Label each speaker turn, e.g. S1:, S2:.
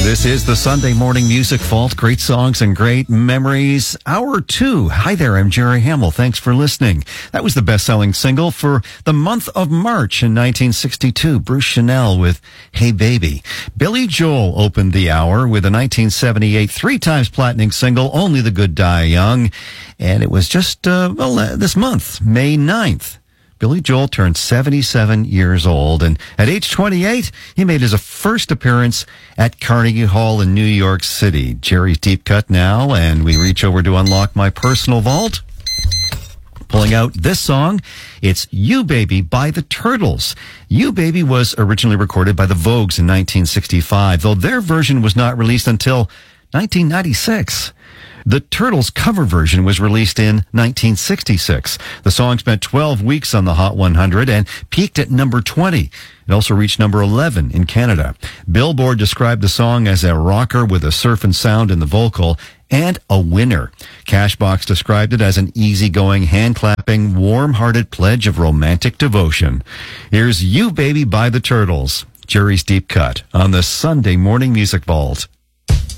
S1: This is the Sunday Morning Music Vault. Great songs and great memories. Hour 2. Hi there, I'm Jerry Hamill. Thanks for listening. That was the best-selling single for the month of March in 1962. Bruce Chanel with Hey Baby. Billy Joel opened the hour with a 1978 three-times platinum single, Only the Good Die Young. And it was just, this month, May 9th. Billy Joel turned 77 years old, and at age 28, he made his first appearance at Carnegie Hall in New York City. Jerry's Deep Cut now, and we reach over to unlock my personal vault. Pulling out this song, it's You Baby by the Turtles. You Baby was originally recorded by the Vogues in 1965, though their version was not released until 1996. The Turtles cover version was released in 1966. The song spent 12 weeks on the Hot 100 and peaked at number 20. It also reached number 11 in Canada. Billboard described the song as a rocker with a surfing sound in the vocal and a winner. Cashbox described it as an easygoing, hand-clapping, warm-hearted pledge of romantic devotion. Here's You Baby by the Turtles. Jerry's Deep Cut on the Sunday Morning Music Vault.